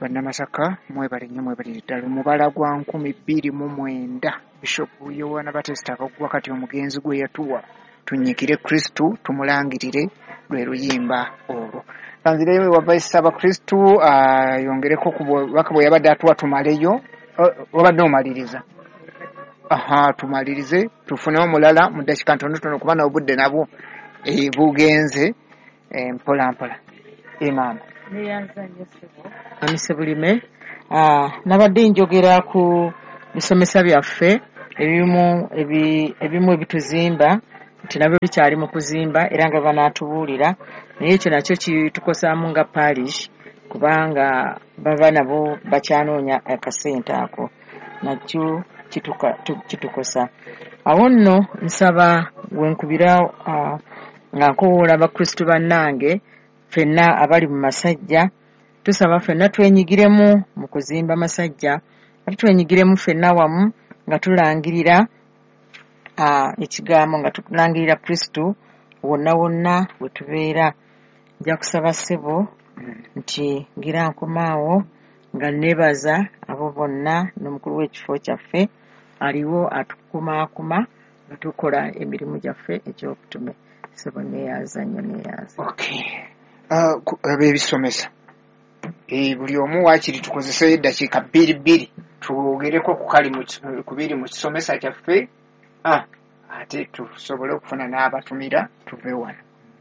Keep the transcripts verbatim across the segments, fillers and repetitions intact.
Bannamasaka mwebale nnyo mwebale ddala omubala gwa nkumi bbiri mu mwenda Bishop Yohana Batista akaggwa kati omugenzi gwe yatuwa tunyikire Kristu tumulangirire lwe luyimba olwo. Tanzireyo wa Vice Abakristu ayongereko ku bubaka bwe yabadde atuwa tumaleyo obadde omaliriza. Aha tumalirize tufune omulala mu dakika ntono tono kuba na obudde nabwo e bugenze e mpola mpola. E mama neyanzanye sebo anisebulime ah nabadde njogera ku bisomesa byaffe ebimu ebi ebimu ebituzimba nti nabyo bikyali mu kuzimba era nga banaatubuulira naye ekyo nakyo kitukosaamu nga parish kubanga baba nabo bakyanoonya akasente ako nakyo kituka kitukosa. Awo nno nsaba wenkubira uh, nga nkowoola bakristu bannange ffenna abali mu masajja tusaba ffenna twenyigiremu mu kuzimba masajja ate twenyigiremu ffenna wamu nga tulangirira uh, ekigambo nga tulangirira Kristu wonna wonna we tubeera. Nja kusaba ssebo nti ngira nkomaawo nga nebaza abo bonna n'omukulu w'ekifo kyaffe aliwo atukumaakuma nga tukola emirimu gyaffe egy'obutume. Ssebo neeyaza nnyo neeyaza. Okay. Uh, ebisomesa e, buli omu waakiri tukozesa eddakiika bbiri bbiri twogereko ku kali kubiri mu kisomesa kyaffe ah, ate tusobole okufuna n'abatumira tuve wano.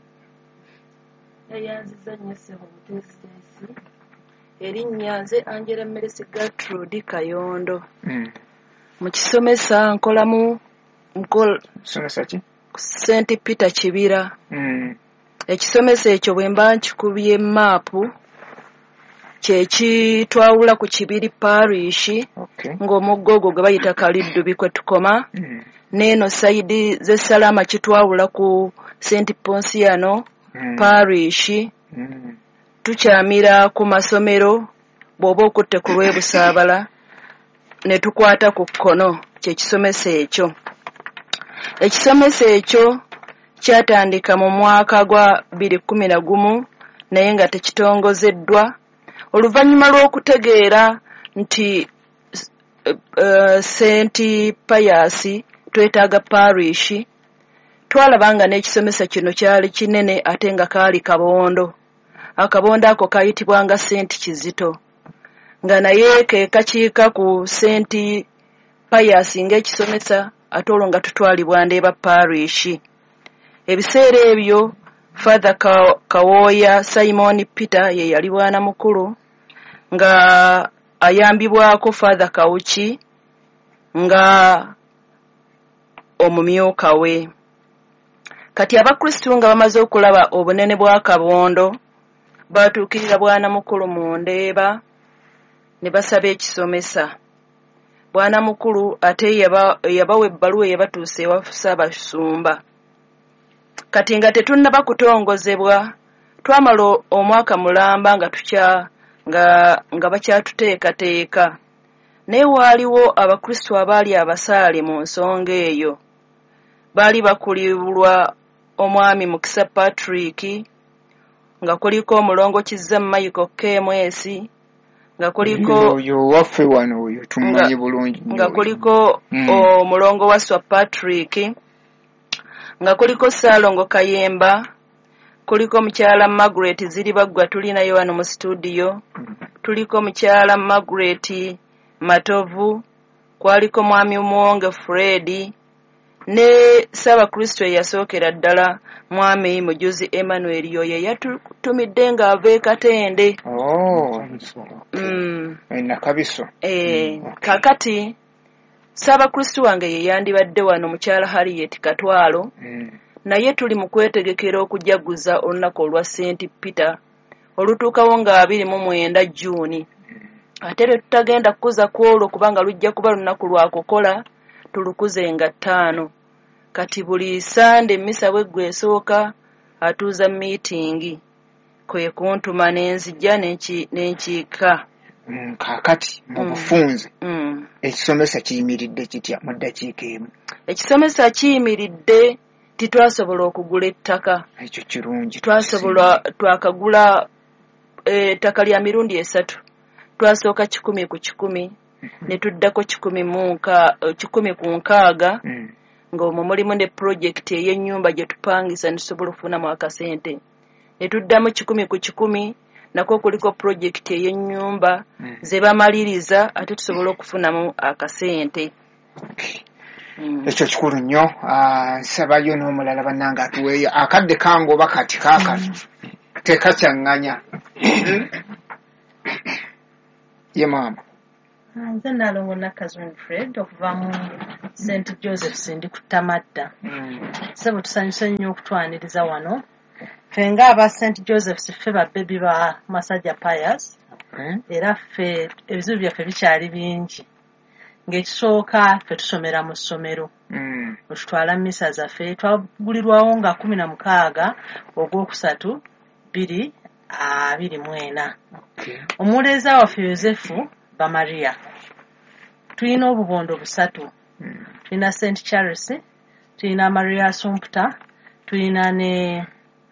Eyanziza nnyo ssebo muteesiteesi erinnya nze Angela Meresi Gertrude Kayondo. Mm. Mu kisomesa nkolamu nkola kisomesa ki? Saint Peter Kibira. Mm. Ekisomesa ekyo bwe mba nkikubye maapu kye kitwawula ku Kibiri parish. Okay. Ng'omuggo ogwo gwe bayita Kaliddubi kwe tukoma. Mm. N'eno sayidi z'Essalama kitwawula ku Saint Ponsiano mm. parish. Mm. Tukyamira ku masomero bw'oba okutte ku lw'Ebusaabala ne tukwata ku kkono kye kisomesa ekyo. Ekisomesa ekyo kyatandika mu mwaka gwa bbiri kkumi na gumu naye nga tekitongozeddwa oluvannyuma lw'okutegeera nti uh, Saint Pius twetaaga parish twalaba nga n'ekisomesa kino kyali kinene ate nga kaali kabondo. Akabondo ako kayitibwanga Saint Kizito nga naye ke kakiika ku Saint Pius ng'ekisomesa ate olwo nga tutwalibwa Ndeeba parish. Ebiseera ebyo Father Kawooya Simon Peter ye yali bwana mukulu nga ayambibwako Father Kawuki nga omumyuka we. Kati abakristu nga bamaze okulaba obunene bwa kabondo batuukirira bwana mukulu mu Ndeeba ne basaba ekisomesa. Bwana mukulu ate yaba yabawa ebbaluwa yabatuuse ewa Ssaabasumba. Kati nga tetunnaba kutongozebwa twamala omwaka mulamba nga tukya nga nga bakyatuteekateeka naye waaliwo abakristu abaali abasaale mu nsonga eyo. Baali bakulibulwa omwami Mukisa Patrick nga kuliko omulongo Kizza Michael K M S nga kuliko oyo waffe wano oyo tumanyi bulungi nga kuliko mm. omulongo Waswa Patrick nga kuliko Salongo Kayemba kuliko mukyala Margaret Ziribagwa tulinayo wano mu studio mm. tuliko mukyala Margaret Matovu kwaliko mwami Muwonge Fred ne Saba Kristo yasookera ddala mwami Mujuzi Emmanuel yoye yatutumidde nga ave Katende. Oh mm. ina kabiso eh mm. Okay. Kakati Saba Kristo wange ye yandibadde wano mukyala Harriet Katwalo mm. naye tuli mu kwetegekera okujaguza olunaku olwa Saint Peter olutuukawo nga abiri mu mwenda June. Ate tutagenda kukuza kwolwo kubanga lujja kuba lunaku lwa kukola tulukuze nga ttaano. Kati buli Sunday misa bwe esooka atuuza meeting kwe kuntuma n'enzija n'enkiika. Mm, kakati mu bufunze mm. ekisomesa kiyimiridde kitya mu ddakiika emu? Ekisomesa kiyimiridde titwasobola okugula ettaka. Ekyo kirungi. Twasobola twakagula ettaka lya mirundi esatu twasooka kikumi ku kikumi ne tuddako kikumi mu nka kikumi ku nkaaga ng'omwo mulimu ne pulojekiti ey'ennyumba gye tupangisa ne tusobola okufunamu akasente ne tuddamu kikumi ku kikumi nako kuliko pulojekiti ey'ennyumba ze bamaliriza ate tusobola okufunamu akasente. Ekyo kikulu nnyo. Nsabayo n'omulala bannange atuweeyo akadde kange oba kati kaakano tekakyaŋŋanya. Ye maama. Nze Nalongo Nakkazi Winfred okuva mu Saint Joseph's ndi ku Tamadda. Ssebo tusanyuse nnyo okutwaniriza wano. Ffe ng'aba Saint Joseph's ffe babbebi ba Masajja Pius era ffe ebizibu byaffe bikyali bingi. Ng'ekisooka ffe tusomera mu ssomero. Tutwala mmisa zaffe twagulirwawo nga kumi na mukaaga ogwokusatu bbiri abiri mu ena. Omuweereza waffe Yozefu Bamaria. Tulina obubondo busatu. Tulina Saint Charles, tulina Maria Assumpta, tulina ne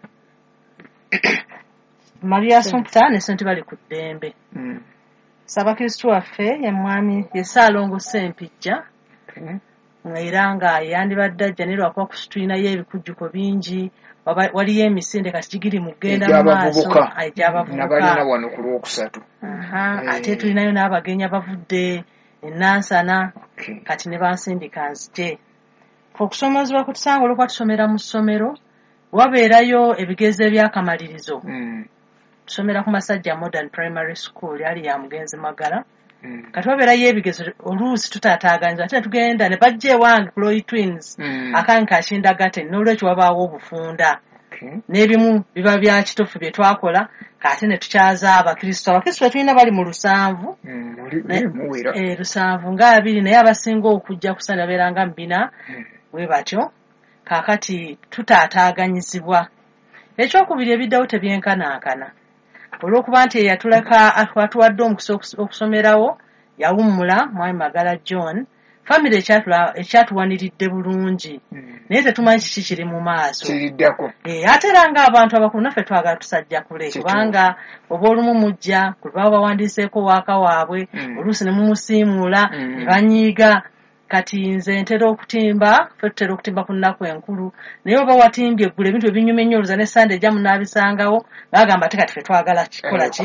Maria Assumpta ne Saint Bali ku ddembe. Ssabakristu waffe ye mwami ye Ssaalongo Ssempijja. Era nga yandibadde ajja ne lwakuba tulinayo ebikujjuko bingi. Waliyo emisinde kati giri mu kugenda mu maaso n'abalina wano ku lwokusatu. Ate tulinayo n'abagenyi abavudde e Nansana kati ne bansindika nzije. Okusomozebwa kutusanga olwokuba tusomera mu ssomero wabeerayo ebigezo ebyakamalirizo. Tusomera ku Masajja Modern Primary School yali ya Mugenzi Magala. Kati wabeerayo ebigezo oluusi tutaataaganyizwa ate tugenda ne bajja ewange ku Loy Twins akange kakindagate n'olwekyo wabaawo obufunda n'ebimu biba bya kitofu bye twakola kati ne tukyaza abakristo abakristo tulina bali mu lusanvu eh lusanvu nga abiri naye abasinga okujja kusana beeranga mbina bwe batyo kakati tutaataaganyizibwa. Ekyokubiri ebiddawo tebyenkanankana olw'okuba nti eyatuleka atwatuwadde omukisa okusomerawo yawummula Mwami Magala John. Family ekyatuwaniridde bulungi naye tetumanyi kiki kiri mu maaso kiriddako. Ate era ng'abantu abakulu naffe twagala tusajja kule kubanga oba olumu mujja kuba bawandiiseeko waaka waabwe oluusi ne mumusiimuula ne banyiiga. Kati nze ntera okutimba ffe tutera okutimba ku nnaku enkulu naye oba watimbye eggula ebintu ebinyuma ennyo oluza ne Sande ejja munaabisangawo ng'agamba ate kati ffe twagala kikola ki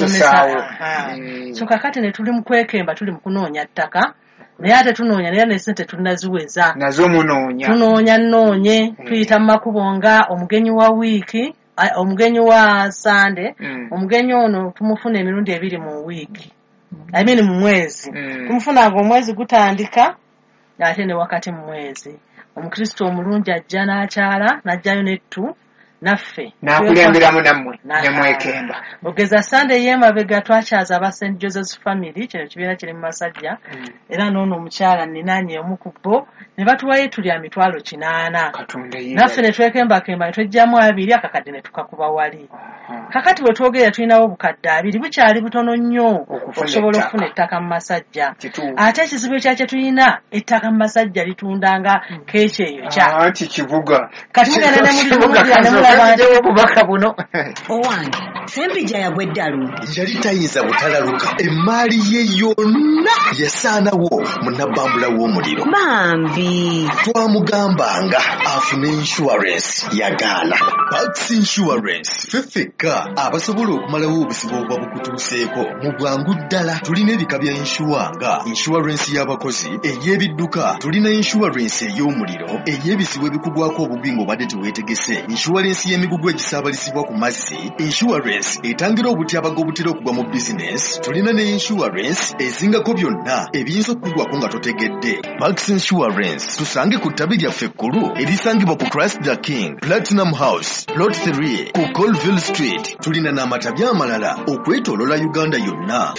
so kakati ne tuli mu kwekemba tuli mu kunoonya ttaka naye ate tunoonya naye ne ssente tulinaziweza nazo munoonya tunoonya nnoonye tuyita mu makubo nga omugenyi wa wiiki omugenyi wa Sande omugenyi ono tumufuna emirundi ebiri mu wiiki I mean mu mwezi tumufunanga omwezi gutandika ate ne wakati mu mwezi omukristo omulungi ajja n'akyala n'ajjayo nettu naffe n'akulemberamu nammwe ne mwekemba. Ogeza Sunday y'emabega twakyaza aba Saint Joseph's family kino kibiina kiri mu Masajja era n'ono omukyala ninaanye omu ku bo ne batuwayo tulya mitwalo kinaana naffe ne twekembakemba ne twejjamu abiri akakadde ne tukakuba wali. Kakati bwe twogera tulinawo obukadde abiri bukyali butono nnyo okusobola okufuna ettaka mu Masajja. Ate ekizibu ekyakye tulina ettaka mu Masajja litundanga keeki eyo kya anti kibuga kati mugenda ne muli obubaka buno owange Ssempijja yagweddalu yali tayinza butalaluka emmaali ye yonna yasaanawo munabbambula w'omuliro bambi twamugambanga afune insurance yagaana. Pax Insurance ffeffekka abasobola okumalawo obusibo obuba bukutuuseeko mu bwangu ddala. Tulina ebika bya inshuwa nga insurance y'abakozi, ey'ebidduka, tulina insurance ey'omuliro, ey'ebisibo ebikugwako obugwi ng'obadde teweetegese, insurance y'emigugu egisaabalisibwa ku mazzi, insurance etangira obutyabaga obutera okugwa mu business, tulina ne insurance ezingako byonna ebiyinza okukugwako nga totegedde. Pax Insurance tusange ku ttabi lyaffe ekkulu erisangibwa ku Christ the King Platinum House Plot three ku Colville Street. Tulina n'amatabi amalala okwetoolola Uganda yonna.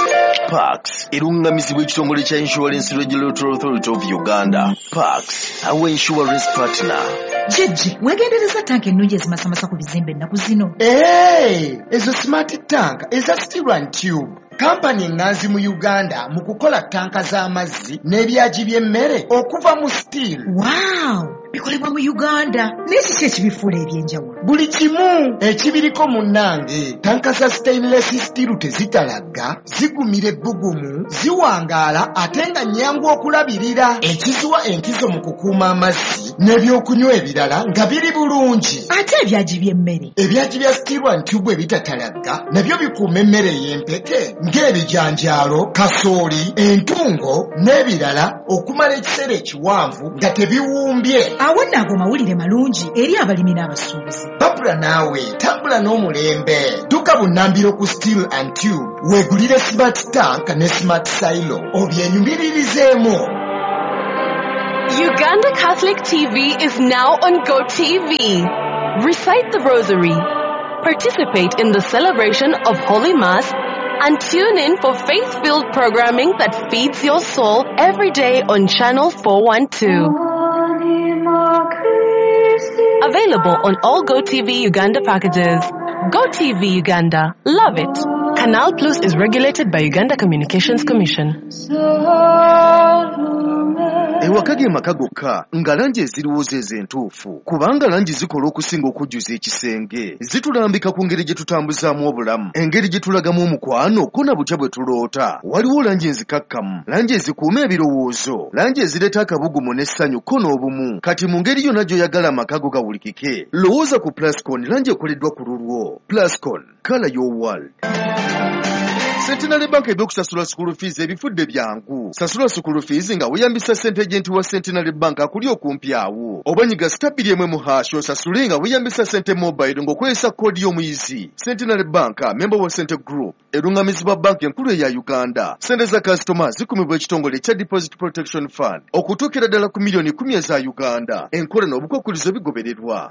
Pax erungamizibwa ekitongole kya Insurance Regulatory Authority of Uganda. Pax, our insurance partner. Jejje wegendereza tanka ennungi ezimasamasa ku bizimbe ennaku zino. Hey, ezo smart tank eza Steel and Tube. Kampani enganzi mu Uganda mu kukola tanka z'amazzi n'ebyaji by'emmere okuva mu steel. Wow! bikolebwa mu Uganda. N'ekiki ekibifuula ebyenjawulo? Buli kimu ekibiriko munnange. Tanka za stainless steel tezitalagga, zigumira ebbugumu, ziwangaala ate nga nnyangu okulabirira. Ekizuwa enkizo mu kukuuma amazzi n'ebyokunywa ebirala nga biri bulungi. Ate ebyagi by'emmere? Ebyagi bya steel and tube ebitatalagga nabyo bikuuma emmere y'empeke ng'ebijanjaalo, kasooli, entungo n'ebirala okumala ekiseera ekiwanvu nga tebiwumbye. Awo nno ago mawulire malungi eri abalimi n'abasuubuzi. Babula naawe tambula n'omulembe. Dduka bunnambiro ku steel and tube weegulire smart tank ne smart silo obyenyumiririzemu. Uganda Catholic T V is now on Go T V. Recite the Rosary, participate in the celebration of Holy Mass, and tune in for faith-filled programming that feeds your soul every day on Channel four one two. Available on all Go T V Uganda packages. Go T V Uganda. Love it. Canal Plus is regulated by Uganda Communications Commission. Ewakage makagoka nga langi eziriwuza ezentuufu kubanga langi zikola okusinga okujjuza ekisenge zitulambika ku ngeri gye tutambuzaamu obulamu engeri gye tulagamu omukwano ko na butya bwe tuloota waliwo langi enzikakkamu langi ezikuuma ebirowoozo langi ezireeta akabugumu n'essanyu ko n'obumu kati mu ngeri yonna gy'oyagala amakago gawulikike lowooza ku Plascon langi ekoleddwa ku lulwo. Plascon, color your world. Centenary Bank ebyokusasula school fees ebifudde byangu. Sasula school fees nga weyambisa ssente agent wa Centenary Bank akuli okumpi awo. Obanyiga stabili emwe mu hash osasule nga weyambisa ssente mobile ng'okozesa kkoodi y'omuyizi. Centenary Bank, member wa Center Group, erungamizibwa bank enkulu eya Uganda. Ssente za customer zikumibwa ekitongole kya Deposit Protection Fund okutuukira ddala ku miliyoni kumi eza Uganda. Enkola n'obukwakkulizo bigobererwa.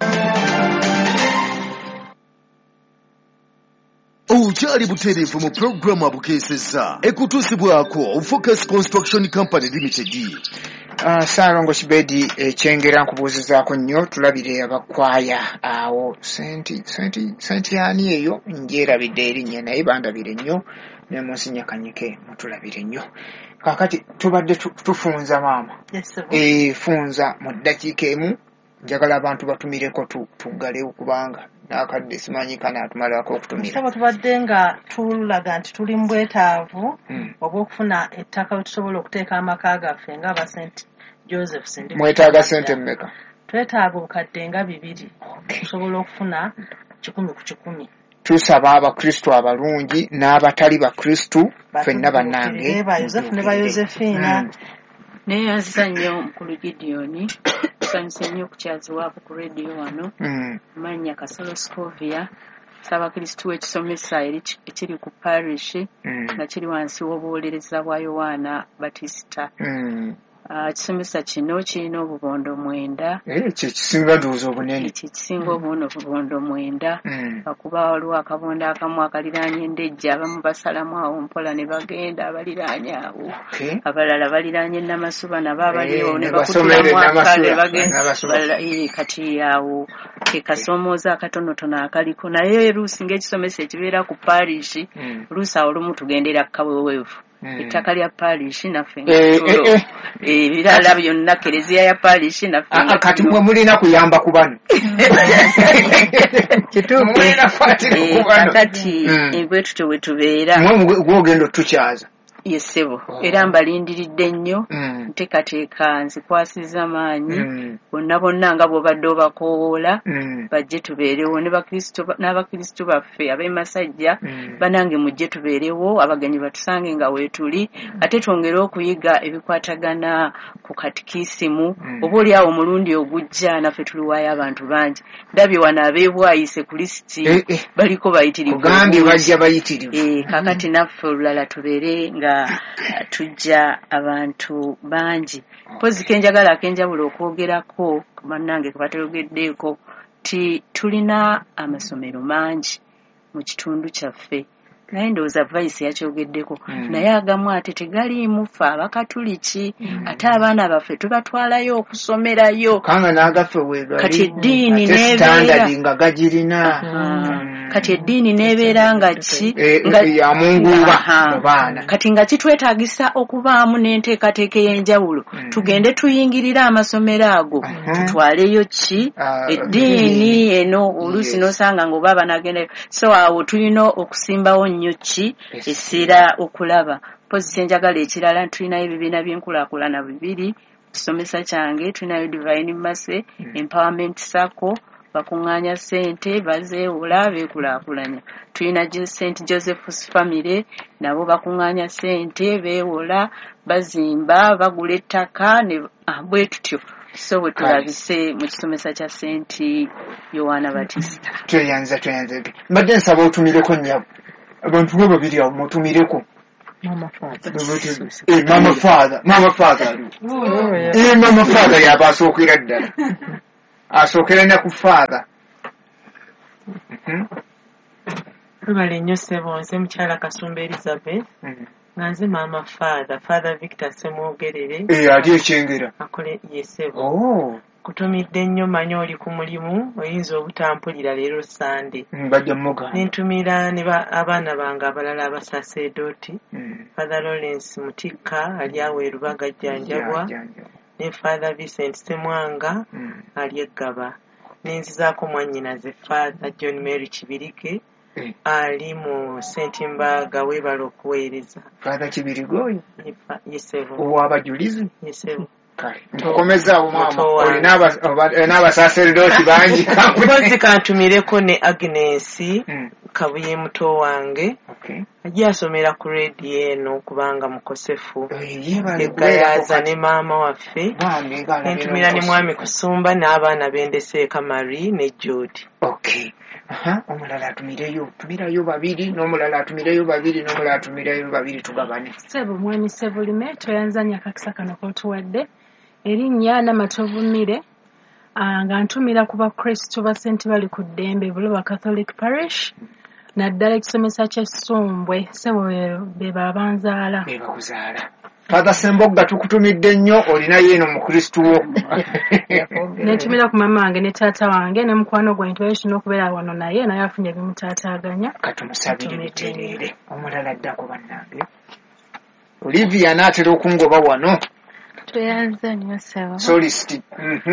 Ukyali butereevu mu programu abukeesezza ekutuusibwako Focus Construction Company Limited. Uh, Saalongo Kibedi ekyengera nkubuuzizaako nnyo tulabire abakwaya awo senti senti senti ani eyo njerabidde erinnya naye bandabire nnyo ne Monsignor Kanyike mutulabire nnyo. Kakati tubadde tufunza maama. Yes, eh funza mu ddakiika emu njagala abantu batumireko tuggale okubanga nakadde simanyi kana atumalako okutumira. Sabo tubadde nga tulaga nti tuli mu bwetaavu obw'okufuna ettaka we tusobola okuteeka amaka gaffe ng'aba Saint Joseph Sindi. Mwetaaga sente mmeka? Twetaaga obukadde nga bibiri tusobola okufuna kikumi ku kikumi. Tusaba abakristo abalungi n'abatali bakristo ffenna bannange ba Joseph ne ba Josephina. Neeyanziza nnyo mukulu Gideoni tusanyuse nnyo okukyaziwaako ku rediyo wano mannya Kasolo Scovia Ssabakristu w'ekisomesa ekiri ku parish nga kiri wansi w'obuwolereza bwa Yowaana Batisita. Ekisomesa kino kirina obubondo mwenda. Ekyo kisinga ndowooza obunene. Ekyo kisinga obuno obubondo mwenda. Bakuba waliwo akabondo akamu akaliraanye endejja abamu basalamu awo mpola ne bagenda abaliraanye awo. Abalala baliraanye Namasuba nabo abaliwo ne bakutulamu akale bagenda kati awo ke kasomooza akatonotono akaliko naye luusi ng'ekisomesa ekibeera ku parish luusi awo lumu tugendera kaweweevu. Ettaka lya parish naffe ng'ekitolo ebirala byonna kereziya ya parish naffe kati mwe mulina kuyamba ku bano kakati bwetu tewe tubeera gwogenda otukyaza. Yesebo era mbalindiridde nnyo nteekateeka nzikwasiza maanyi bonna bonna nga bw'obadde obakoowoola bajje tubeerewo n'abakristo baffe ab'emasajja banange mujje tubeerewo abagenyi batusange nga weetuli ate twongere okuyiga ebikwatagana ku katikisimu oba oli awo omulundi ogujja naffe tuliwaayo abantu bangi ndabye wano abeebwayise ku lisiti baliko bayitirivu ogambye bajja bayitirivu kakati naffe olulala tubeere nga tujja abantu bangi pozi kenjagala akenjawulo okwogerako bannange kubategeddeko ti tulina amasomero mangi mu kitundu kyaffe naye ndowooza vice yakyogeddeko naye agamu ate tegaliimu ffe abakatuliki ate abaana baffe tubatwalayo okusomerayo kanga n'agaffe weegali kati eddiini n'ebeera nga gagirina kati eddiini nebeera nga ki yamunguba mu baana kati nga kitwetaagisa okubaamu n'enteekateeka ey'enjawulo tugende tuyingirire amasomero ago tutwaleyo ki eddiini eno oluusi nosanga nga oba banagendayo so awo tulina okusimbawo nnyo ki essira okulaba pozisi enjagala ekirala tulinayo ebibiina by'enkulaakulana bibiri kusomesa kyange tulinayo Divine Mercy Empowerment Circle bakuŋŋaanya ssente bazeewola beekulaakulanya tulina Saint Joseph's Family nabo bakuŋŋaanya ssente beewola bazimba bagula ettaka ne bwe tutyo so bwe tulabise mu kisomesa kya Saint Yohana Batista tweyanza tweyanza mbadde nsaba otumireko nnyabo abantu bo babiri awo mutumireko Mama Father. Eh, Mama Father. Mama Father. Eh, Mama Father yaba asookera ddala. Asookera ne ku Father. Tubale nnyo ssebo nze mukyala Kasumba Elizabeth. Nga nze Mama Father. Father Victor Semwogerere. Eh, ali ekyengera. Akole yesebo. Oh. Kutumidde nnyo manyi oli ku mulimu oyinza obutampulira leero Sande. Mbajja mmoga. Nentumira ne abaana bange abalala abasasedooti. Father Lawrence Mutikka ali awo e Rubaga Jjanjabwa. Ne Father Vincent Semwanga ali e Ggaba. Nenzizaako mwannyinaze Father John Mary Kibirige ali mu Sentimbaga weebala okuweereza. Father Kibirige oyo? Yesebo. Ow'abajulizi? Yesebo. Ntukomeza omwama olina n'abasaserodooti bangi mpozi kantumireko ne Agnes Kabuye muto wange ajja asomera ku reediyo eno kubanga mukosefu egayaza ne maama waffe nentumira ne mwami Kusumba n'abaana b'endeseeka Marie ne Jodi. Omulala atumireyo tumirayo babiri n'omulala atumireyo babiri n'omulala atumireyo babiri tugabane. Sebo mwami Sebulime toyanzanya kakisa kano kotuwadde erinnya Namatobumire nga ntumira ku bakristo ba Saint bali ku ddembe Buloba Catholic Parish naddala ekisomesa ky'Essumbwe Sebo be babanzaala. Be bakuzaala. Father Sembogga tukutumidde nnyo olina yeeno mu Kristo wo. Nentumira ku mama wange ne taata wange ne mukwano gwange tulina okubeera wano naye naye afunye bimutaataaganya. Katumusabire bitereere. Omulala addako bannange. Olivia n'atera okungoba wano. Tuyanza nnyo Sebo. Solisti.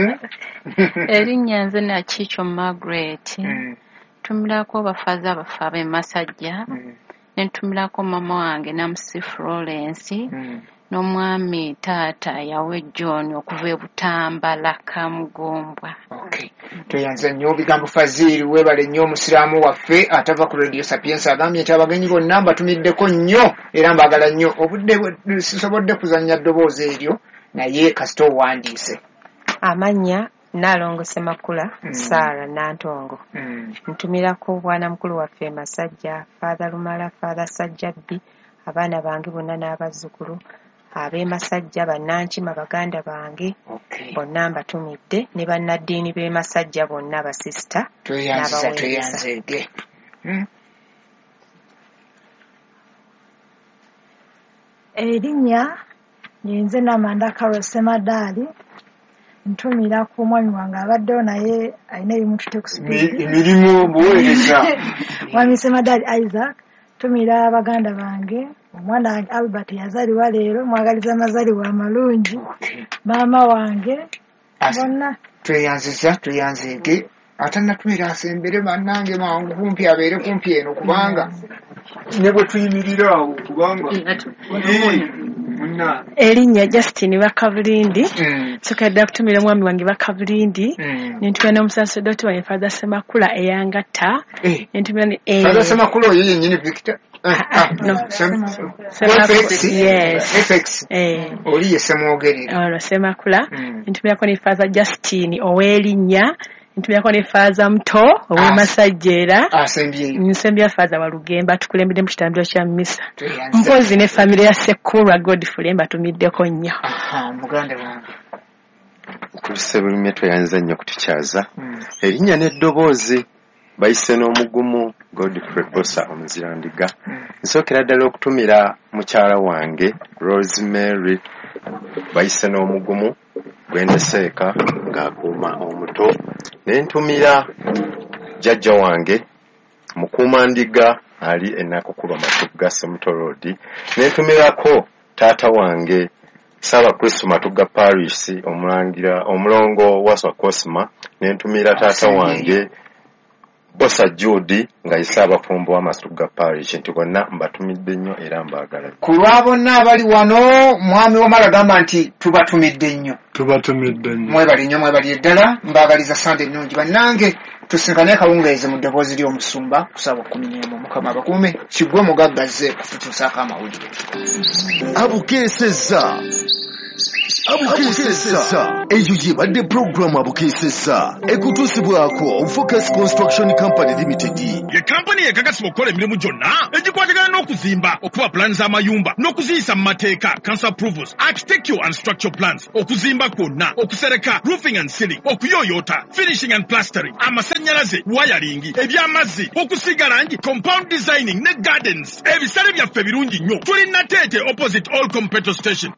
Erinnya nze Nakiikyo Margaret. Tumirako bafaza abafa ab'e Masajja. Nentumirako mama wange Namusi Florence. N'omwami taata yawe John okuva e Butambala Kamugombwa. Okay. Tuyanza nnyo bigambo Fazili webale nnyo omusiraamu waffe atava ku Radio Sapiens agambye nti abagenyi bonna mbatumiddeko nnyo era mbagala nnyo obudde sisobodde kuzannya ddoboozi eryo naye kasita owandiise. Amanya Nalongo Semakula mm. Sara Nantongo mm. Ntumirako bwana mukulu waffe Masajja Father Lumala Father Sajjabbi abaana bange bonna n'abazzukulu ab'e Masajja bannankima baganda bange okay. Bonna mbatumidde ne bannaddiini b'e Masajja bonna basista tweyanziza tweyanzege hmm? Erinnya nze Namanda Carol Semadaali ntumira ku mwami wange abaddewo naye alina ebimu tutekusipidi emirimu buweereza mwami Semadaali Isaac tumira baganda bange omwana wange Albert yazaliwa leero mwagaliza amazaalibwa amalungi okay. Maama wange bonna tweyanziza tweyanzege ate natumira asembere bannange mangu kumpi abeere kumpi eno kubanga ne bwe tuyimirira awo kubanga Erinnya Justin Bakabulindi sokedde kutumira mwami wange Bakabulindi nentumira n'omusasedooti wange Father Semakula eyangatta nentumira ne Father Semakula oyo yennyini Victor no F X oli ye Semwogerere olwo Semakula nentumirako ne Father Justin ow'erinnya ntumirako ne Father Muto ow'e Masajjera nsembya Father Walugemba tukulembedde mu kitambiro kya Misa mpozi ne famire ya Sekulwa Godfrey mbatumiddeko nnyo. Muganda wange kulise bulime tweyanza nnyo kutukyaza erinnya n'eddoboozi bayise n'omugumu Godfrey Bosa omuzirandiga nsookera ddala okutumira mukyala wange Rosemary bayise n'omugumu Gwendeseeka ng'akuuma omuto nentumira jjajja wange Mukuumandiga ali ennakukuba Matugga Semuto Road, n'entumirako taata wange Ssaabakristu Matugga Parish omulangira omulongo Waswa Cosma, n'entumira taata wange Bosa Judy nga ye Ssaabafumbo wa Matugga Parish, nti bonna mbatumidde nnyo era mbaagala. Ku lwa bonna abali wano mwami Wamala gamba nti tubatumidde nnyo. Tubatumidde nnyo. Mwebali nnyo mwebali eddala, mbaagaliza Sande ennungi bannange. Tusinkane kawungeezi mu ddoboozi ly'omusumba kusaba kkumi n'emu. Mukama abakuume kiggwe mugaggaze kututuusaako amawulire. Abukeesezza Abukeesezza eyo yebadde pulogulaamu Abukeesezza ekutuusibwako Focus Construction Company Limited. Ye kampani yekakasibwa okukola emirimu gyonna egikwatagana n'okuzimba, okuba pulaani z'amayumba n'okuziyisa mu mateeka, council approvals, architectural and structural plans, okuzimba kwonna, okusereka, roofing and ceiling, okuyooyoota, finishing and plastering, amasannyalaze, wiring, eby'amazzi, okusiiga langi, compound designing ne gardens. Ebisale byaffe birungi nnyo. Tuli Nateete opposite Allcom petrol station.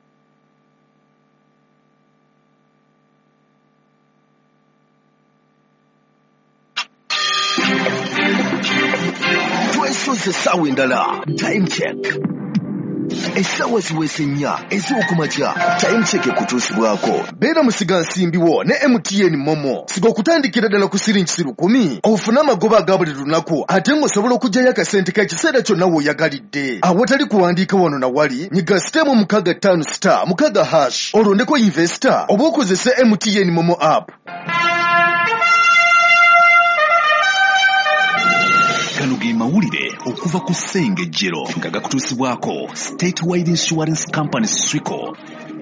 Twesoze essaawa endala. Time check. Essaawa ziweese nnya ez'okumakya. Time check ekutuusibwako. Beera musigansimbiwo ne M T N Momo. Siga okutandikira ddala ku siringi lukumi. Ofune amagoba aga buli lunaku ate ng'osobola okuggyayo akasente k'ekiseera kyonna w'oyagalidde. Awatali kuwandiika wano na wali, nyiga sitemu mukaaga ttaano star mukaaga hash. Olondeko investor oba okozese M T N Momo app. Gano ge mawulire okuva ku Ssengejjero nga gakutuusibwako State Wide Insurance Company Swico.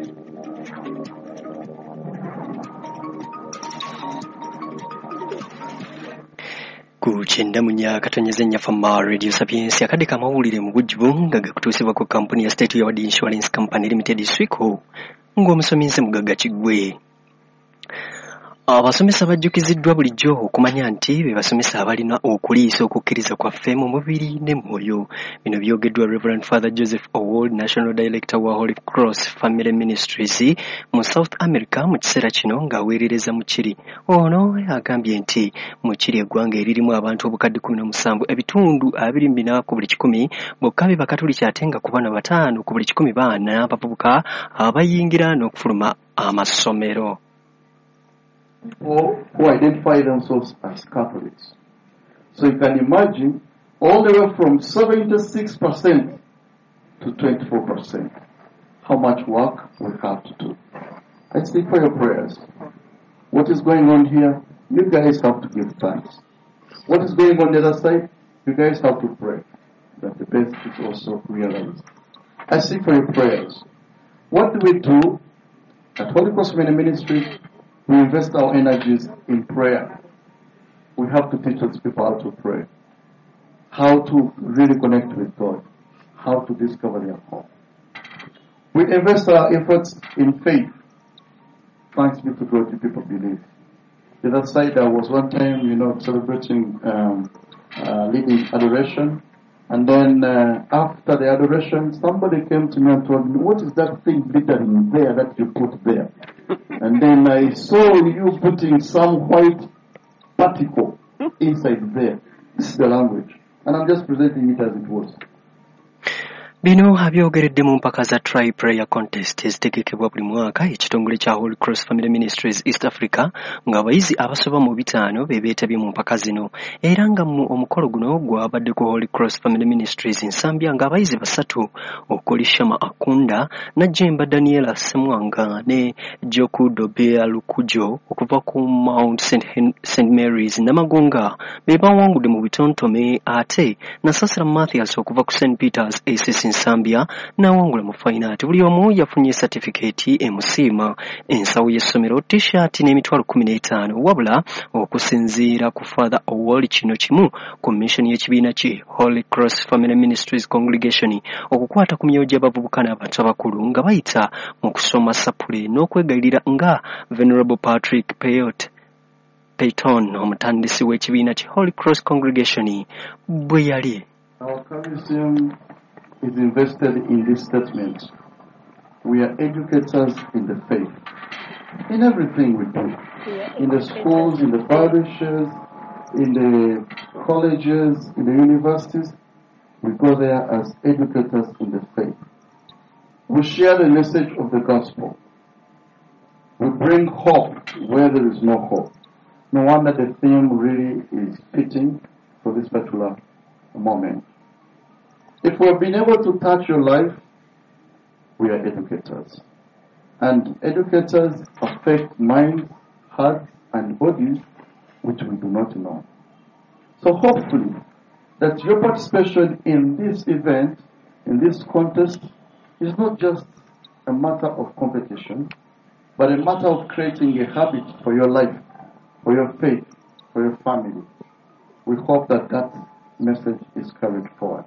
Ku kyenda munya katonyeza ennyafa ma Radio Sapiens akadde kamawulire mu bujjuvu nga gakutuusibwako kampuni ya State Wide Insurance Company Limited Swico ng'omusominze Mugagga Kiggwe. Abasomesa bajjukiziddwa bulijjo okumanya nti be basomesa abalina okuliisa okukkiriza kwaffe mu mubiri ne mwoyo. Bino byogeddwa Reverend Father Joseph Oward, National Director wa Holy Cross Family Ministries mu South America mu kiseera kino ng'aweerereza mu Kiri. Ono agambye nti mu Kiri eggwanga eririmu abantu obukadde kumi na musanvu ebitundu abiri mu bina ku buli kikumi bokka be bakatuliki ate nga ku bana bataano ku buli kikumi baana abavubuka abayingira n'okufuluma amasomero. Or who identify themselves as Catholics. So you can imagine all the way from seventy-six percent to twenty-four percent how much work we have to do. I speak for your prayers. What is going on here, you guys have to give thanks. What is going on the other side, you guys have to pray that the best is also realized. I seek for your prayers. What do we do at Holy Cross Family Ministries? We invest our energies in prayer. We have to teach those people how to pray, how to really connect with God, how to discover their home. We invest our efforts in faith. Thanks be to God, the people believe. The other side, there was one time, you know, celebrating um, uh, leading adoration. And then uh, after the adoration, somebody came to me and told me, what is that thing glittering there that you put there? And then I saw you putting some white particle inside there. This is the language. And I'm just presenting it as it was. Bino abyogeredde mu mpaka za Try Prayer Contest ezitegekebwa buli mwaka ekitongole kya Holy Cross Family Ministries East Africa ng'abayizi abasoba mu bitaano be beetabye mu mpaka zino era nga mu omukolo guno gwabadde ku Holy Cross Family Ministries Nsambya ng'abayizi basatu okuli Shama Akunda, Najjemba Daniela Semwanga ne Joku Dobea Lukujo okuva ku Mount Saint Mary's Namagonga be bawangudde mu bitontome ate Nasasira Mathias okuva ku Saint Peter's A C C Nsambya n'awangula mu fayinaati. Buli omu yafunye satifikeeti emusiima, ensawo y'essomero, t-shirt n'emitwalo kumi n'etaano wabula okusinziira ku Father Owoli kino kimu ku mission y'ekibiina ki Holy Cross Family Ministries Congregation okukwata ku myoyo gy'abavubuka n'abantu abakulu nga bayita mu kusoma sapule n'okwegayirira nga Venerable Patrick Payot Payton omutandisi w'ekibiina ki Holy Cross Congregation bwe yali. Our charism is invested in this statement. We are educators in the faith. In everything we do. In the schools, in the parishes, in the colleges, in the universities. We go there as educators in the faith. We share the message of the gospel. We bring hope where there is no hope. No wonder the theme really is fitting for this particular moment. If we have been able to touch your life, we are educators. And educators affect minds, hearts, and bodies which we do not know. So hopefully that your participation in this event, in this contest, is not just a matter of competition, but a matter of creating a habit for your life, for your faith, for your family. We hope that that message is carried forward.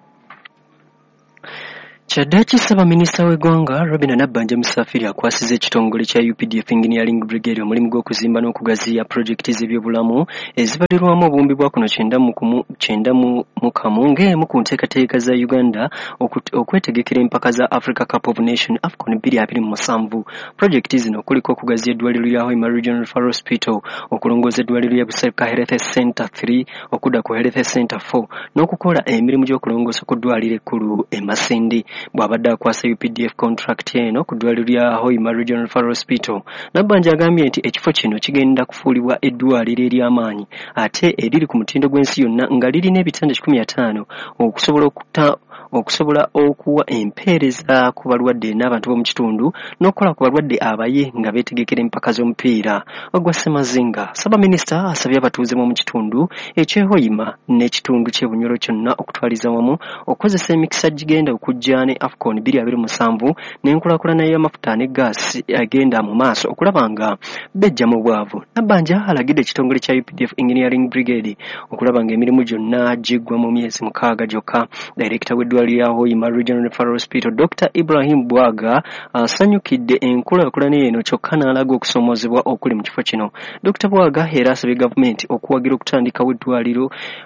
Kyaddaaki Ssaabaminisita w'eggwanga Robinah Nabbanja Musafiri akwasizza ekitongole kya U P D F Engineering Brigade omulimu gw'okuzimba n'okugaziya pulojekiti z'ebyobulamu ezibalirwamu obuwumbi bwa kuno kyenda mu kamu ng'emu ku nteekateeka za Uganda okwetegekera empaka za Africa Cup of Nations AFCON bbiri abiri mu musanvu. Pulojekiti zino kuliko okugaziya eddwaliro lya Hoima Regional Referral Hospital, okulongooza eddwaliro lya Buseka Health Center three, okudda ku Health Center four, n'okukola emirimu gy'okulongoosa ku ddwaliro ekkulu e Masindi. Bw'abadde akwasa U P D F contract eno ku ddwaliro lya Hoima Regional Referral Hospital. Nabbanja agambye nti ekifo kino kigenda kufuulibwa eddwaliro ery'amaanyi ate eriri ku mutindo gw'ensi yonna nga lirina ebitanda kikumi ataano okusobola okuta okusobola okuwa empeereza ku balwadde n'abantu b'omu kitundu n'okukola ku balwadde abaye nga beetegekera empaka z'omupiira ogwa Ssemazinga. Ssaabaminisita asabye abatuuze b'omu kitundu eky'Hoima n'ekitundu ky'Ebunyoro kyonna okutwaliza wamu okukozesa emikisa gigenda okujja ne AFCON bbiri abiri mu musanvu n'enkulaakulana y'amafuta ne gaasi agenda mu maaso okulaba nga bejja mu bwavu. Nabbanja alagidde ekitongole kya U P D F Engineering Brigade okulaba nga emirimu gyonna giggwa mu myezi mukaaga gyokka. Director w'eddwaliro lya Hoima Regional Referral Hospital Doctor Ibrahim Bwaga asanyukidde enkulaakulana eno kyokka n'alaga okusomoozebwa okuli mu kifo kino. Doctor Bwaga era asabye gavumenti okuwagira okutandikawo eddwaliro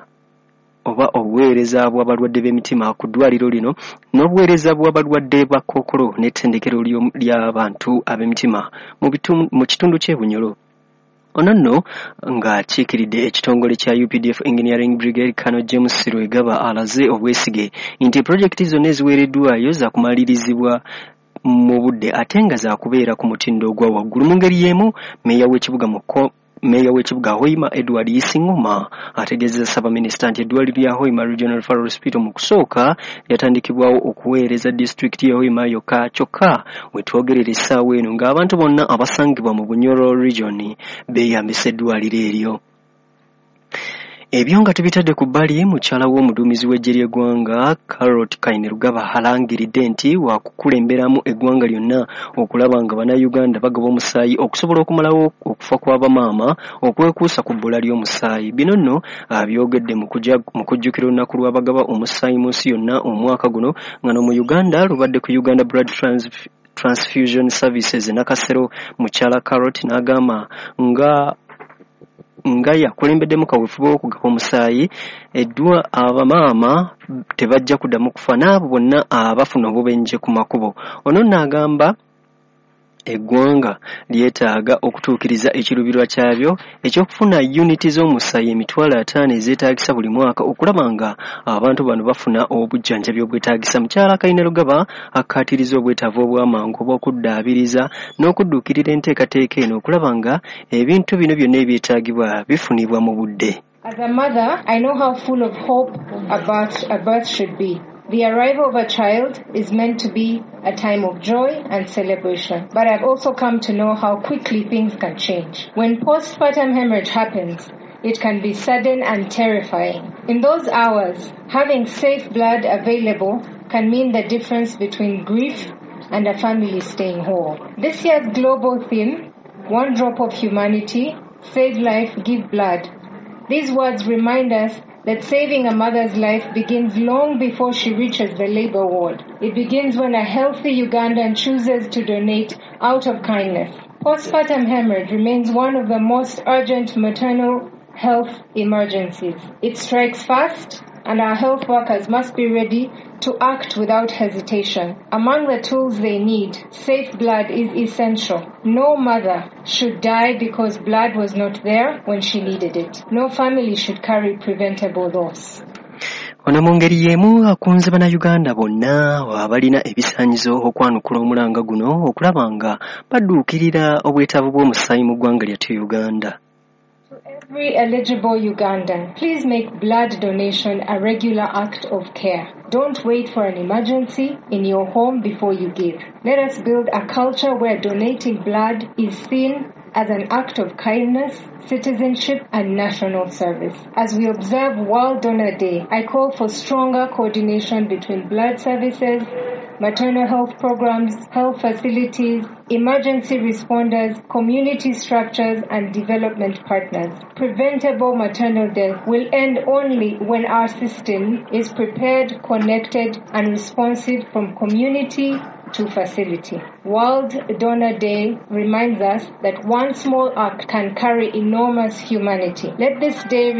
oba obuweereza bw'abalwadde b'emitima ku ddwaliro lino n'obuweereza bw'abalwadde ba Kkookolo n'ettendekero ly'abantu ab'emitima mu kitundu ky'e Bunyoro. Ono nno ng'akiikiridde ekitongole kya U P D F Engineering Brigade Kano James Sirwegaba alaze obwesige nti pulojekiti zonna eziweereddwayo za kumalirizibwa mu budde ate nga za kubeera ku mutindo ogwa waggulu. Mu ngeri y'emu meeya w'ekibuga Mukko Meeya w'ekibuga Hoima Edward Isingoma ategeezezza Ssaabaminisita nti eddwaliro lya Hoima Regional Referral Hospital mu kusooka yatandikibwawo okuweereza disitulikiti ya Hoima yokka kyokka we twogerera essaawa eno ng'abantu bonna abasangibwa mu Bunyoro region beeyambisa eddwaliro eryo. Ebyo nga tubitadde ku bbali mukyala w'omuduumizi w'eggye ly'eggwanga Carrot Kainerugaba alangiridde nti waakukulemberamu eggwanga lyonna okulaba nga bannayuganda bagaba omusaayi okusobola okumalawo okufa kw'abamaama okwekuusa ku bbula ly'omusaayi. Bino nno abyogedde mu kujjukira olunaku lw'abagaba omusaayi mu nsi yonna omwaka guno nga no mu Uganda lubadde ku Uganda Blood Trans Transfusion Services Nakasero. Mukyala Carrot n'agamba nga nga yakulembeddemu kaweefube w'okugaba omusaayi eddwa abamaama tebajja kuddamu kufa n'abo bonna abafuna obubenje ku makubo. Ono n'agamba eggwanga lyetaaga okutuukiriza ekirubirwa kyabyo eky'okufuna yuniti z'omusaayi emitwalo ataano ezeetaagisa buli mwaka okulaba nga abantu bano bafuna obujjanjabi obwetaagisa. Mukyala Kainerugaba akkaatiriza obwetaavu obw'amangu obw'okuddaabiriza n'okudduukirira enteekateeka eno okulaba nga ebintu bino byonna ebyetaagibwa bifunibwa mu budde. As a mother, I know how full of hope a birth, a birth should be. The arrival of a child is meant to be a time of joy and celebration, but I've also come to know how quickly things can change. When postpartum hemorrhage happens, it can be sudden and terrifying. In those hours, having safe blood available can mean the difference between grief and a family staying whole. This year's global theme, One Drop of Humanity, Save Life, Give Blood. These words remind us that saving a mother's life begins long before she reaches the labor ward. It begins when a healthy Ugandan chooses to donate out of kindness. Postpartum hemorrhage remains one of the most urgent maternal health emergencies. It strikes fast, and our health workers must be ready to act without hesitation. Among the tools they need, safe blood is essential. No mother should die because blood was not there when she needed it. No family should carry preventable loss. Ono mu ngeri y'emu akunze bannayuganda bonna abalina ebisaanyizo okwanukula omulanga guno okulaba nga badduukirira obwetaavu bw'omusaayi mu ggwanga lyattu Uganda. Every eligible Ugandan, please make blood donation a regular act of care. Don't wait for an emergency in your home before you give. Let us build a culture where donating blood is seen as an act of kindness, citizenship, and national service. As we observe World Donor Day, I call for stronger coordination between blood services, maternal health programs, health facilities, emergency responders, community structures, and development partners. Preventable maternal death will end only when our system is prepared, connected, and responsive from community to facility. World Donor Day reminds us that one small act can carry enormous humanity. Let this day